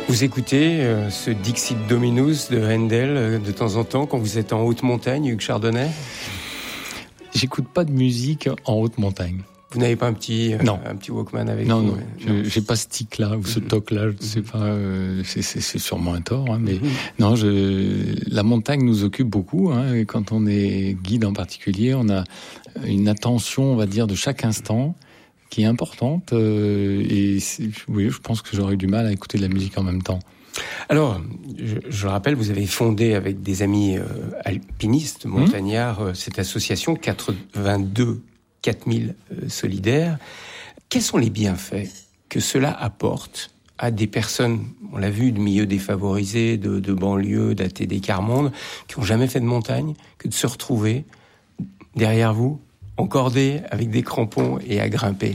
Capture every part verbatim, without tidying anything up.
Vous écoutez euh, ce Dixit Dominus de Handel euh, de temps en temps quand vous êtes en haute montagne, Hugues Chardonnay? J'écoute pas de musique en haute montagne. Vous n'avez pas un petit, euh, non. un petit Walkman avec non, vous? Non, non. Je, j'ai pas ce tic-là ou ce toc-là. Je sais pas. Euh, c'est, c'est, c'est sûrement un tort, hein, mais mm-hmm. non. Je, la montagne nous occupe beaucoup. Hein, et quand on est guide en particulier, on a une attention, on va dire, de chaque instant qui est importante. Euh, et oui, je pense que j'aurais eu du mal à écouter de la musique en même temps. Alors, je, je le rappelle, vous avez fondé avec des amis euh, alpinistes, montagnards, mmh. cette association quatre-vingt-deux quatre mille euh, solidaires. Quels sont les bienfaits que cela apporte à des personnes, on l'a vu, de milieux défavorisés, de, de banlieues, d'A T D Quart Monde, qui n'ont jamais fait de montagne, que de se retrouver derrière vous, encordés avec des crampons et à grimper?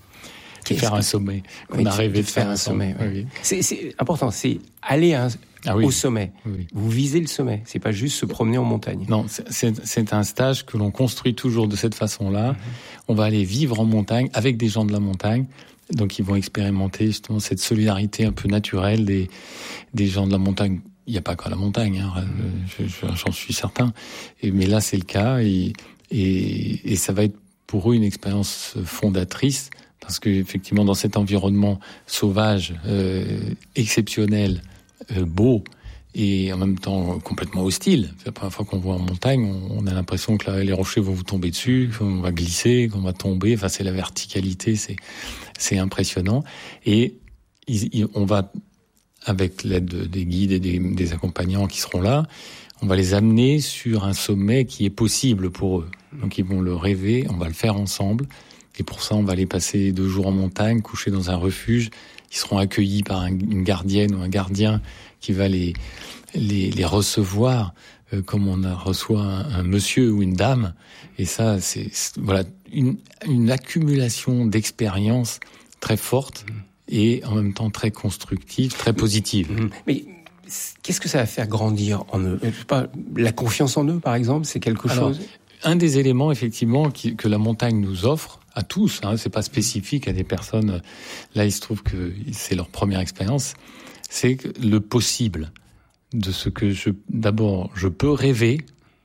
De faire un sommet. On oui, a rêvé de, de faire, faire un sommet. Oui. Oui. C'est, c'est important, c'est aller à un, ah oui. au sommet. Oui. Vous visez le sommet, c'est pas juste se promener en montagne. Non, c'est, c'est, c'est un stage que l'on construit toujours de cette façon-là. Mm-hmm. On va aller vivre en montagne avec des gens de la montagne. Donc ils vont expérimenter justement cette solidarité un peu naturelle des, des gens de la montagne. Il n'y a pas qu'à la montagne, hein, mm-hmm. je, je, j'en suis certain. Et, mais là, c'est le cas. Et, et, et ça va être pour eux une expérience fondatrice. Parce que effectivement, dans cet environnement sauvage, euh, exceptionnel, euh, beau et en même temps complètement hostile. C'est la première fois qu'on voit en montagne, on, on a l'impression que là, les rochers vont vous tomber dessus, qu'on va glisser, qu'on va tomber. Enfin, c'est la verticalité, c'est c'est impressionnant. Et il, il, on va, avec l'aide des guides et des, des accompagnants qui seront là, on va les amener sur un sommet qui est possible pour eux. Donc, ils vont le rêver, on va le faire ensemble. Et pour ça, on va aller passer deux jours en montagne, coucher dans un refuge. Ils seront accueillis par un, une gardienne ou un gardien qui va les les, les recevoir euh, comme on a reçoit un, un monsieur ou une dame. Et ça, c'est, c'est voilà une, une accumulation d'expériences très forte et en même temps très constructive, très positive. Mais qu'est-ce que ça va faire grandir en eux? Je sais pas, la confiance en eux, par exemple, c'est quelque Alors, chose. Un des éléments, effectivement, qui, que la montagne nous offre, à tous, hein, c'est pas spécifique à des personnes, là il se trouve que c'est leur première expérience, c'est le possible de ce que je, d'abord, je peux rêver,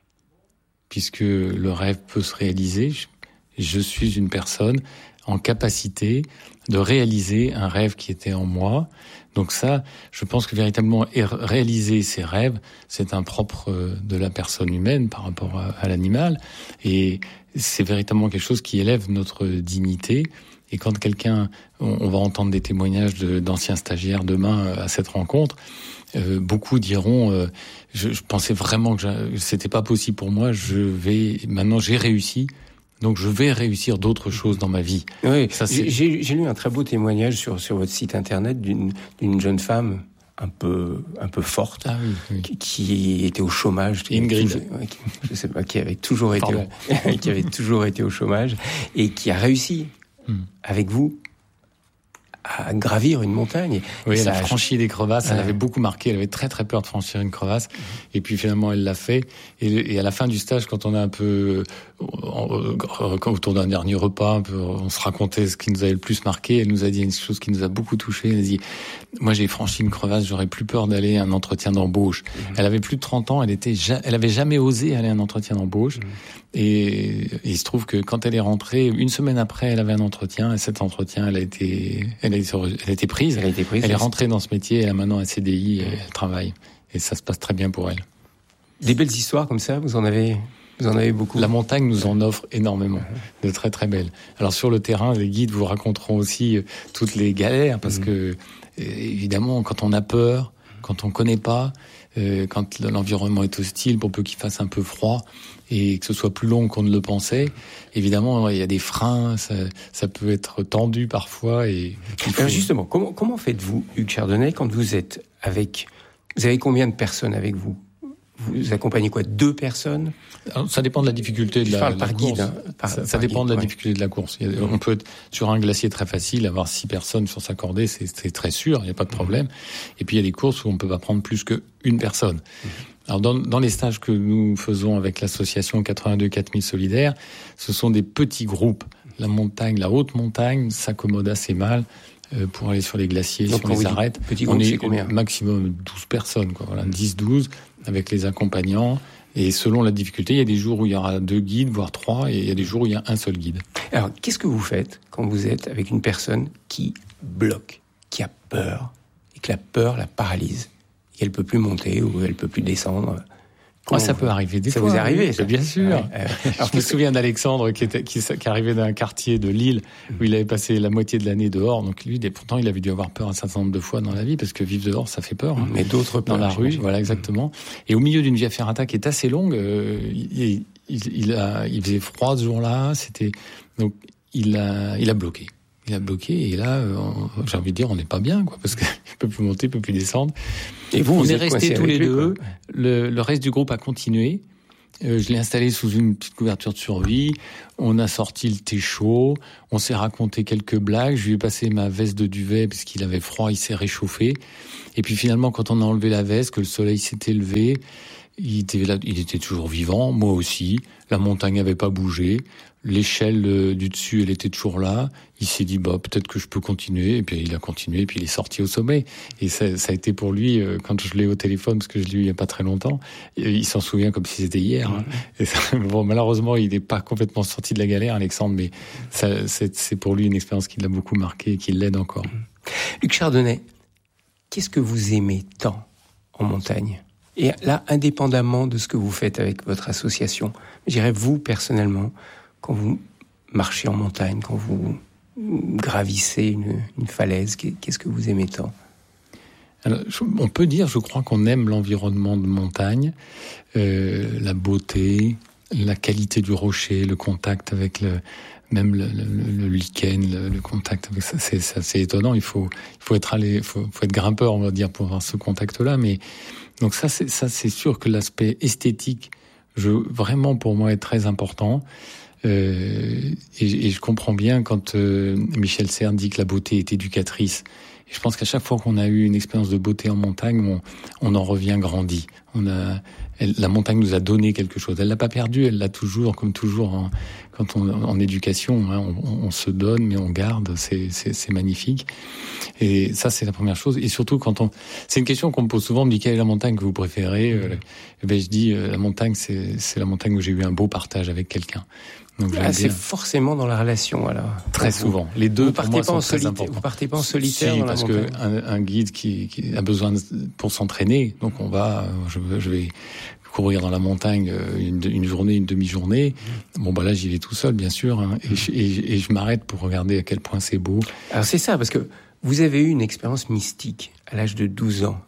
puisque le rêve peut se réaliser, je, je suis une personne en capacité de réaliser un rêve qui était en moi. Donc ça, je pense que véritablement réaliser ses rêves, c'est un propre de la personne humaine par rapport à, à l'animal. Et c'est véritablement quelque chose qui élève notre dignité. Et quand quelqu'un, on, on va entendre des témoignages de, d'anciens stagiaires demain à cette rencontre, euh, beaucoup diront euh, je, je pensais vraiment que je, c'était pas possible pour moi, je vais, maintenant j'ai réussi. Donc je vais réussir d'autres choses dans ma vie. Oui, ça, c'est... J'ai, j'ai lu un très beau témoignage sur, sur votre site internet d'une, d'une jeune femme un peu, un peu forte, ah, oui, oui. Qui, qui était au chômage. Qui Ingrid. Toujours, qui, je sais pas, qui avait toujours été, qui avait toujours été au chômage et qui a réussi hmm. avec vous à gravir une montagne. Oui, elle a franchi des crevasses. Ah. Elle avait beaucoup marqué. Elle avait très très peur de franchir une crevasse. Mmh. Et puis finalement, elle l'a fait. Et, et à la fin du stage, quand on a un peu autour d'un dernier repas, un peu, on se racontait ce qui nous avait le plus marqué. Elle nous a dit une chose qui nous a beaucoup touché. Elle a dit: moi, j'ai franchi une crevasse. J'aurais plus peur d'aller à un entretien d'embauche. Mmh. Elle avait plus de trente ans. Elle était, elle avait jamais osé aller à un entretien d'embauche. Mmh. Et, et il se trouve que quand elle est rentrée, une semaine après, elle avait un entretien. Et cet entretien, elle a été, elle a été, elle a été prise. Elle a été prise. Elle est rentrée dans ce métier. Elle a maintenant un C D I. Et elle travaille. Et ça se passe très bien pour elle. Des belles histoires comme ça, vous en avez, vous en avez beaucoup. La montagne nous en offre énormément, de très très belles. Alors sur le terrain, les guides vous raconteront aussi toutes les galères, parce mmh. que évidemment, quand on a peur, quand on connaît pas, euh, quand l'environnement est hostile, pour peu qu'il fasse un peu froid et que ce soit plus long qu'on ne le pensait, évidemment, il y a des freins, ça, ça peut être tendu parfois. Et faut... Alors justement, comment comment faites-vous, Hugues Chardonnay, quand vous êtes avec, vous avez combien de personnes avec vous? Vous accompagnez quoi, deux personnes? Alors, ça dépend de la difficulté de la, de la par course. Guide, hein, par, ça, ça par dépend guide, de la ouais. difficulté de la course. Il y a, on peut être sur un glacier très facile, avoir six personnes sur sa cordée, c'est, c'est très sûr, il n'y a pas de problème. Et puis il y a des courses où on peut pas prendre plus qu'une personne. Alors dans, dans les stages que nous faisons avec l'association quatre-vingt-deux quatre mille solidaires, ce sont des petits groupes. La montagne, la haute montagne s'accommode assez mal euh, pour aller sur les glaciers, Donc, sur les arêtes. Petit groupe, on est c'est combien ? Maximum douze personnes, quoi. Voilà, dix douze avec les accompagnants. Et selon la difficulté, il y a des jours où il y aura deux guides, voire trois, et il y a des jours où il y a un seul guide. Alors, qu'est-ce que vous faites quand vous êtes avec une personne qui bloque, qui a peur, et que la peur la paralyse, et qu'elle peut plus monter ou elle peut plus descendre ? Ah, ça peut arriver des ça fois. Ça vous est arrivé, ça ? Bien sûr. Ouais, euh, alors, je me souviens d'Alexandre qui, était, qui, qui arrivait d'un quartier de Lille où il avait passé la moitié de l'année dehors. Donc lui, pourtant, il avait dû avoir peur un certain nombre de fois dans la vie parce que vivre dehors, ça fait peur. Hein. Mais d'autres peurs. Dans la rue, voilà, exactement. Et au milieu d'une via ferrata qui est assez longue, euh, il, il, il, a, il faisait froid ce jour-là. C'était donc il a, il a bloqué. Il a bloqué et là, euh, j'ai envie de dire, on n'est pas bien, quoi, parce qu'il peut plus monter, il peut plus descendre. Et vous, on vous est restés tous les lui, deux. Le, le reste du groupe a continué. Euh, je l'ai installé sous une petite couverture de survie. On a sorti le thé chaud. On s'est raconté quelques blagues. Je lui ai passé ma veste de duvet parce qu'il avait froid, il s'est réchauffé. Et puis finalement, quand on a enlevé la veste, que le soleil s'était levé, il était là, il était toujours vivant. Moi aussi. La montagne n'avait pas bougé. L'échelle du dessus, elle était toujours là. Il s'est dit, bah, peut-être que je peux continuer. Et puis, il a continué. Et puis, il est sorti au sommet. Et ça, ça a été pour lui, quand je l'ai au téléphone, parce que je l'ai eu il y a pas très longtemps, il s'en souvient comme si c'était hier. Hein. Et ça, bon, malheureusement, il n'est pas complètement sorti de la galère, Alexandre, mais ça, c'est, c'est pour lui une expérience qui l'a beaucoup marqué et qui l'aide encore. Luc Chardonnay, qu'est-ce que vous aimez tant en montagne ? Et là, indépendamment de ce que vous faites avec votre association, je dirais, vous, personnellement, quand vous marchez en montagne, quand vous gravissez une, une falaise, qu'est-ce que vous aimez tant ? Alors, on peut dire, je crois qu'on aime l'environnement de montagne, euh, la beauté, la qualité du rocher, le contact avec le, même le, le, le lichen, le, le contact avec ça, c'est, c'est assez étonnant. Il faut, il faut être allé, faut, faut être grimpeur, on va dire, pour avoir ce contact-là. Mais donc ça, c'est, ça, c'est sûr que l'aspect esthétique, je, vraiment pour moi, est très important. Euh, et, et je comprends bien quand euh, Michel Serres dit que la beauté est éducatrice. Et je pense qu'à chaque fois qu'on a eu une expérience de beauté en montagne, on, on en revient grandi. On a, elle, la montagne nous a donné quelque chose. Elle l'a pas perdu, elle l'a toujours, comme toujours en, quand on en éducation, hein, on, on se donne mais on garde. C'est, c'est, c'est magnifique. Et ça, c'est la première chose. Et surtout quand on, c'est une question qu'on me pose souvent. On me dit quelle est la montagne que vous préférez. Euh, ben je dis euh, la montagne, c'est, c'est la montagne où j'ai eu un beau partage avec quelqu'un. Donc, ah, c'est forcément dans la relation, alors. Très souvent. Les deux, vous pour partez moi, pas sont en très solitaire. importants. Vous partez pas en solitaire si, dans la parce montagne. que un, un guide qui, qui a besoin de, pour s'entraîner, donc on va, je, je vais courir dans la montagne une, une journée, une demi-journée. Bon, bah là, j'y vais tout seul, bien sûr, hein, et, je, et, et je m'arrête pour regarder à quel point c'est beau. Alors c'est ça, parce que vous avez eu une expérience mystique à l'âge de douze ans.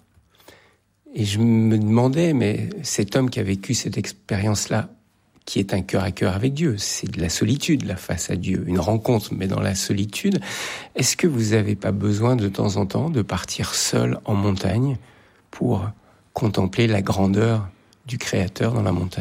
Et je me demandais, mais cet homme qui a vécu cette expérience-là, qui est un cœur à cœur avec Dieu, c'est de la solitude, là, face à Dieu, une rencontre, mais dans la solitude. Est-ce que vous n'avez pas besoin de temps en temps de partir seul en montagne pour contempler la grandeur du Créateur dans la montagne ?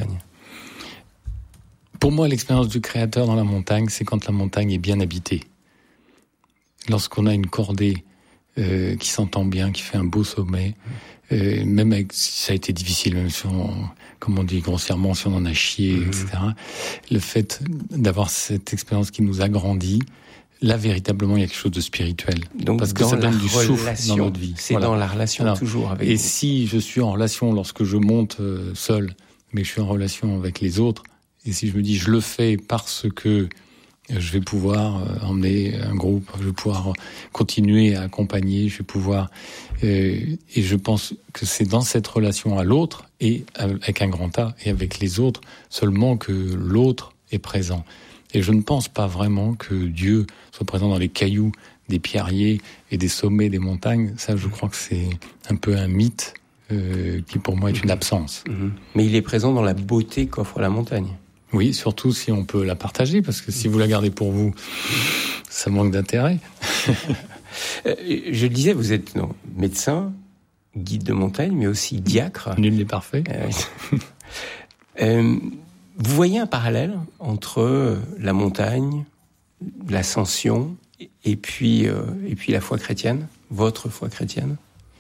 Pour moi, l'expérience du Créateur dans la montagne, c'est quand la montagne est bien habitée. Lorsqu'on a une cordée euh, qui s'entend bien, qui fait un beau sommet, euh, même avec, si ça a été difficile, même si on, comme on dit grossièrement, si on en a chié, mmh. et cetera. Le fait d'avoir cette expérience qui nous agrandit, là, véritablement, il y a quelque chose de spirituel. Donc, parce que ça donne du souffle dans notre vie. C'est voilà. dans la relation. Alors, toujours avec Et vous. si je suis en relation lorsque je monte euh, seul, mais je suis en relation avec les autres, et si je me dis, je le fais parce que je vais pouvoir euh, emmener un groupe, je vais pouvoir continuer à accompagner, je vais pouvoir... Euh, et je pense que c'est dans cette relation à l'autre, et avec un grand A, et avec les autres, seulement que l'autre est présent. Et je ne pense pas vraiment que Dieu soit présent dans les cailloux des pierriers et des sommets des montagnes. Ça, je crois que c'est un peu un mythe euh, qui, pour moi, est une absence. Mmh. Mais il est présent dans la beauté qu'offre la montagne. Oui, surtout si on peut la partager, parce que si vous la gardez pour vous, ça manque d'intérêt. euh, je le disais, vous êtes non, médecin, guide de montagne, mais aussi diacre. Nul n'est parfait. Euh, euh, vous voyez un parallèle entre la montagne, l'ascension, et puis, euh, et puis la foi chrétienne, votre foi chrétienne ?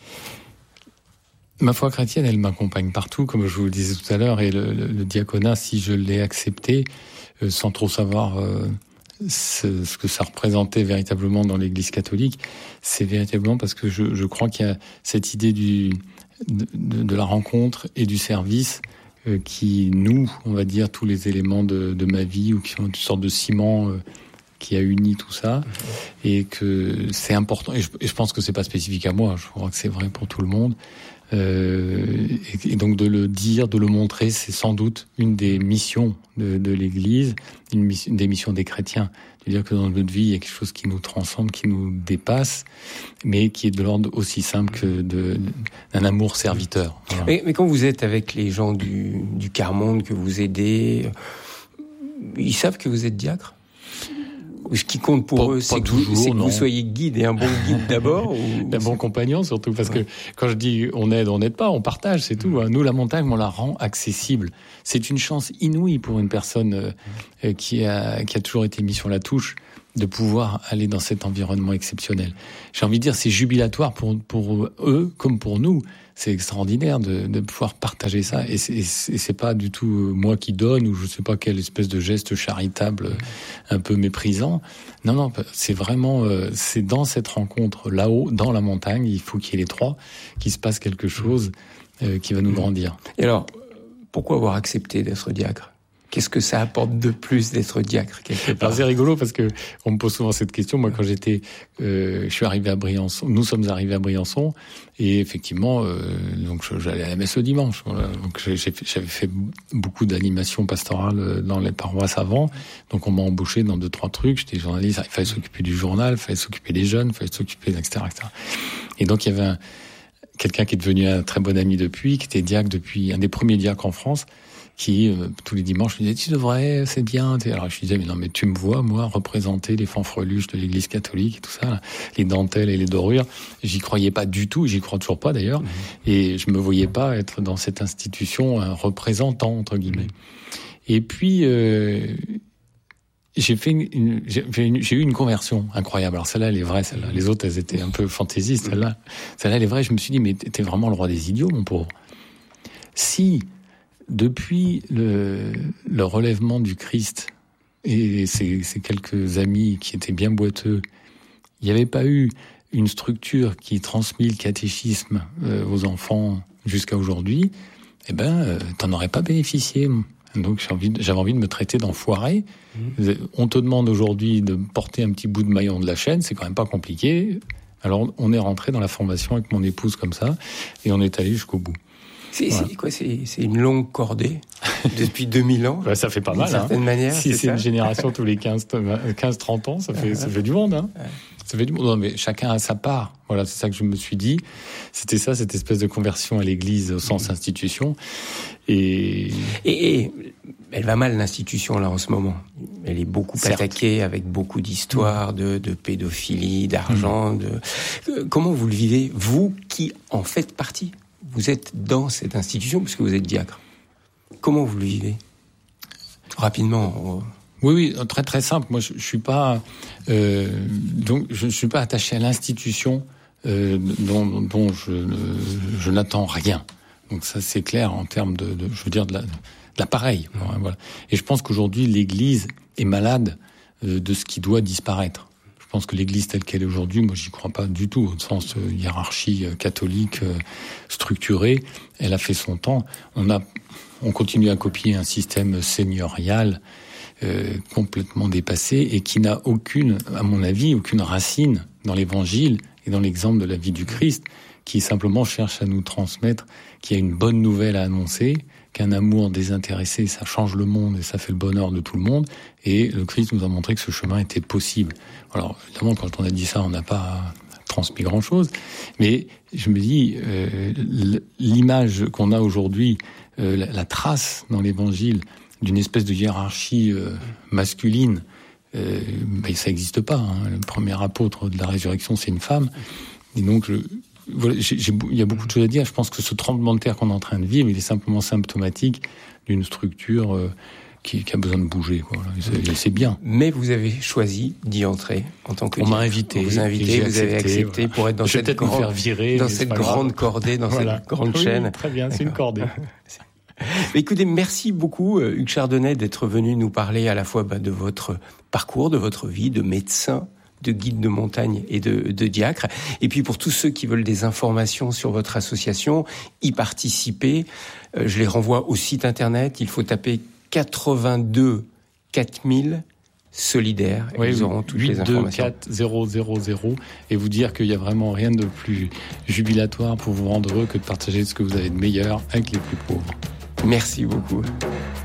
Ma foi chrétienne, elle m'accompagne partout, comme je vous le disais tout à l'heure, et le, le, le diaconat, si je l'ai accepté, euh, sans trop savoir euh, ce, ce que ça représentait véritablement dans l'Église catholique, c'est véritablement parce que je, je crois qu'il y a cette idée du, de, de, de la rencontre et du service euh, qui noue, on va dire, tous les éléments de, de ma vie, ou qui sont une sorte de ciment euh, qui a uni tout ça, mmh. et que c'est important. Et je, et je pense que c'est pas spécifique à moi, je crois que c'est vrai pour tout le monde. Euh, et, et donc de le dire, de le montrer, c'est sans doute une des missions de, de l'Église, une, mission, une des missions des chrétiens. De dire que dans notre vie, il y a quelque chose qui nous transcende, qui nous dépasse, mais qui est de l'ordre aussi simple que de, d'un amour serviteur. Voilà. Mais, mais quand vous êtes avec les gens du, du quart-monde, que vous aidez, ils savent que vous êtes diacre ? Ce qui compte pour pas, eux, c'est, pas que, toujours, vous, c'est que non. vous soyez guide, et un bon guide d'abord, ou... Un bon compagnon surtout, parce ouais. que quand je dis on aide, on n'aide pas, on partage, c'est tout. Nous, la montagne, on la rend accessible. C'est une chance inouïe pour une personne euh, qui a qui a toujours été mise sur la touche, de pouvoir aller dans cet environnement exceptionnel. J'ai envie de dire, c'est jubilatoire pour pour eux comme pour nous. C'est extraordinaire de, de pouvoir partager ça. Et c'est, et c'est pas du tout moi qui donne, ou je sais pas quelle espèce de geste charitable un peu méprisant. Non, non, c'est vraiment, c'est dans cette rencontre là-haut, dans la montagne, il faut qu'il y ait les trois, qu'il se passe quelque chose euh, qui va nous grandir. Et alors, pourquoi avoir accepté d'être diacre ? Qu'est-ce que ça apporte de plus d'être diacre quelque part ? Alors c'est rigolo parce que on me pose souvent cette question. Moi, quand j'étais, euh, je suis arrivé à Briançon. Nous sommes arrivés à Briançon et effectivement, euh, donc j'allais à la messe le dimanche. Voilà. Donc j'ai, j'avais fait beaucoup d'animations pastorales dans les paroisses avant. Donc on m'a embauché dans deux trois trucs. J'étais journaliste. Il fallait s'occuper du journal, il fallait s'occuper des jeunes, il fallait s'occuper, et cetera, et cetera. Et donc il y avait un, quelqu'un qui est devenu un très bon ami depuis, qui était diacre depuis un des premiers diacres en France, qui, euh, tous les dimanches, me disait, tu devrais, c'est bien. Alors je lui disais, mais non, mais tu me vois, moi, représenter les fanfreluches de l'Église catholique et tout ça, là, les dentelles et les dorures. J'y croyais pas du tout, j'y crois toujours pas d'ailleurs. Mmh. Et je me voyais pas être dans cette institution un représentant, entre guillemets. Mmh. Et puis, euh, j'ai fait une, une, j'ai, fait une, j'ai eu une conversion incroyable. Alors celle-là, elle est vraie, celle-là. Les autres, elles étaient un peu fantaisistes, celle-là. Celle-là, elle est vraie. Je me suis dit, mais t'es vraiment le roi des idiots, mon pauvre. Si, depuis le, le relèvement du Christ et ces, ces quelques amis qui étaient bien boiteux, il n'y avait pas eu une structure qui transmit le catéchisme euh, aux enfants jusqu'à aujourd'hui, eh ben, euh, t'en aurais pas bénéficié. Donc j'ai envie de, j'avais envie de me traiter d'enfoiré. Mmh. On te demande aujourd'hui de porter un petit bout de maillon de la chaîne, c'est quand même pas compliqué. Alors on est rentré dans la formation avec mon épouse comme ça, et on est allé jusqu'au bout. C'est, voilà. c'est quoi c'est, c'est une longue cordée depuis deux mille ans. Ouais, ça fait pas mal. D'une certaine hein. manière. Si c'est, c'est une génération tous les quinze trente ans, ça fait, ça fait du monde. Hein. Ouais. Ça fait du monde. Non, mais chacun a sa part. Voilà, c'est ça que je me suis dit. C'était ça, cette espèce de conversion à l'Église au sens mmh. institution. Et... Et, et elle va mal, l'institution, là, en ce moment. Elle est beaucoup Certes. attaquée avec beaucoup d'histoires, mmh. de, de pédophilie, d'argent. Mmh. De... Comment vous le vivez, vous qui en faites partie ? Vous êtes dans cette institution puisque vous êtes diacre. Comment vous le vivez ? Rapidement. Oui, oui, très très simple. Moi, je, je suis pas euh, donc je ne suis pas attaché à l'institution euh, dont, dont je, je n'attends rien. Donc ça, c'est clair en termes de, de je veux dire, de, la, de l'appareil. Mmh. Voilà. Et je pense qu'aujourd'hui, l'Église est malade euh, de ce qui doit disparaître. Je pense que l'Église telle qu'elle est aujourd'hui, moi j'y crois pas du tout, au sens euh, hiérarchie euh, catholique euh, structurée. Elle a fait son temps. On a, on continue à copier un système seigneurial euh, complètement dépassé et qui n'a aucune, à mon avis, aucune racine dans l'Évangile et dans l'exemple de la vie du Christ, qui simplement cherche à nous transmettre qu'il y a une bonne nouvelle à annoncer, qu'un amour désintéressé, ça change le monde et ça fait le bonheur de tout le monde. Et le Christ nous a montré que ce chemin était possible. Alors, évidemment, quand on a dit ça, on n'a pas transmis grand-chose. Mais je me dis, euh, l'image qu'on a aujourd'hui, euh, la, la trace dans l'Évangile d'une espèce de hiérarchie euh, masculine, euh, ben, ça n'existe pas. Hein. Le premier apôtre de la résurrection, c'est une femme. Et donc, je... Voilà, j'ai, j'ai, il y a beaucoup de choses à dire. Je pense que ce tremblement de terre qu'on est en train de vivre, il est simplement symptomatique d'une structure euh, qui, qui a besoin de bouger. Quoi. C'est, c'est bien. Mais vous avez choisi d'y entrer en tant que. On m'a invité. On vous a invité, vous accepté, avez accepté voilà. pour être dans Je cette, peut-être grande, me faire virer, dans cette grande cordée, dans voilà. cette grande oui, chaîne. Très bien, c'est une cordée. Écoutez, merci beaucoup Hugues Chardonnay d'être venu nous parler à la fois bah, de votre parcours, de votre vie de médecin, de guide de montagne et de, de diacre. Et puis pour tous ceux qui veulent des informations sur votre association, y participer, euh, je les renvoie au site internet. Il faut taper quatre-vingt-deux quatre mille solidaires et oui, vous auront toutes les informations. huit deux quatre zéro zéro zéro et vous dire qu'il n'y a vraiment rien de plus jubilatoire pour vous rendre heureux que de partager ce que vous avez de meilleur avec les plus pauvres. Merci beaucoup.